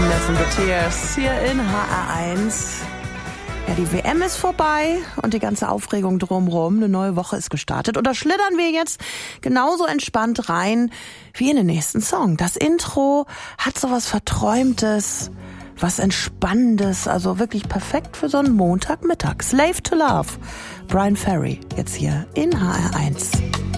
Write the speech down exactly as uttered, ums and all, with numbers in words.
Neffen the Tears hier in H R eins. Ja, die W M ist vorbei und die ganze Aufregung drumherum. Eine neue Woche ist gestartet. Und da schlittern wir jetzt genauso entspannt rein wie in den nächsten Song. Das Intro hat so was Verträumtes, was Entspannendes. Also wirklich perfekt für so einen Montagmittag. Slave to Love. Bryan Ferry jetzt hier in H R eins.